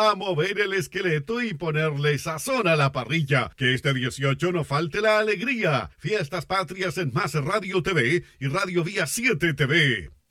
a mover el esqueleto y ponerle sazón a la parrilla. Que este 18 no falte la alegría. Fiestas Patrias en Más Radio TV y Radio Vía 7 TV.